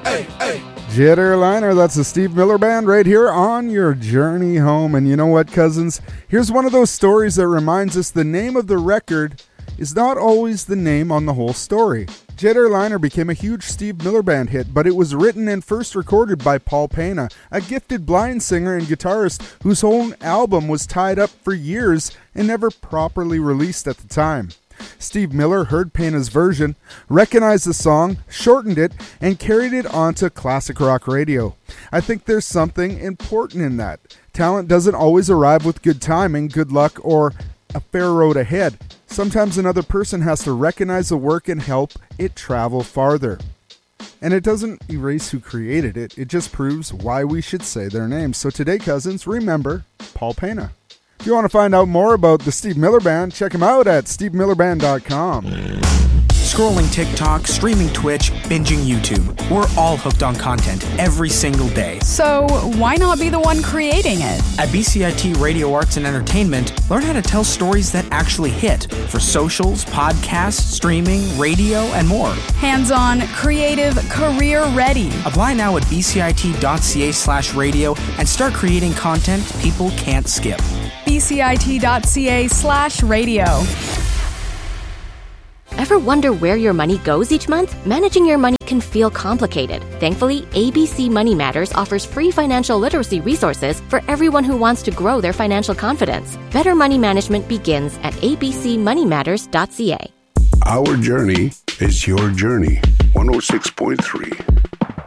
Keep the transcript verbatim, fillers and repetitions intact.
hey, hey. Jetterliner, that's the Steve Miller Band right here on your journey home. And you know what, cousins? Here's one of those stories that reminds us the name of the record is not always the name on the whole story. Jetterliner became a huge Steve Miller Band hit, but it was written and first recorded by Paul Pena, a gifted blind singer and guitarist whose own album was tied up for years and never properly released at the time. Steve Miller heard Pena's version, recognized the song, shortened it, and carried it onto classic rock radio. I think there's something important in that. Talent doesn't always arrive with good timing, good luck, or a fair road ahead. Sometimes another person has to recognize the work and help it travel farther. And it doesn't erase who created it, it just proves why we should say their names. So today, cousins, remember Paul Pena. If you want to find out more about the Steve Miller Band, check him out at steve miller band dot com. Scrolling TikTok, streaming Twitch, binging YouTube. We're all hooked on content every single day. So why not be the one creating it? At B C I T Radio Arts and Entertainment, learn how to tell stories that actually hit for socials, podcasts, streaming, radio, and more. Hands-on, creative, career-ready. Apply now at bcit.ca slash radio and start creating content people can't skip. bcit.ca slash radio. Ever wonder where your money goes each month? Managing your money can feel complicated. Thankfully, A B C Money Matters offers free financial literacy resources for everyone who wants to grow their financial confidence. Better money management begins at a b c money matters dot c a. Our journey is your journey. one oh six point three